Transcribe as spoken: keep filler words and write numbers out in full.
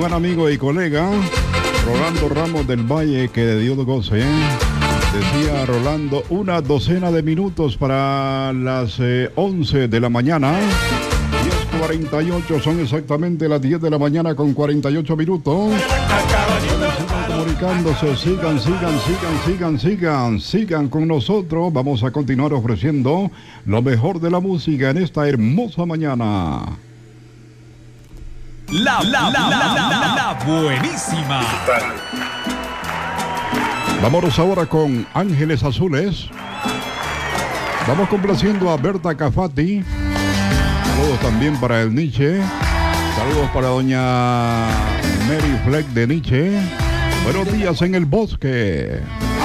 buen amigo y colega Rolando Ramos del Valle, que de Dios goce, ¿eh? Decía Rolando, una docena de minutos para las eh, once de la mañana. diez cuarenta y ocho, son exactamente las diez de la mañana con cuarenta y ocho minutos. Sigan comunicándose, sigan, sigan, sigan, sigan, sigan, sigan con nosotros. Vamos a continuar ofreciendo lo mejor de la música en esta hermosa mañana. La, la, la, la, la, la buenísima. Vámonos ahora con Ángeles Azules. Vamos complaciendo a Berta Cafati. Saludos también para el Nietzsche. Saludos para doña Mary Fleck de Nietzsche. Buenos días en el bosque.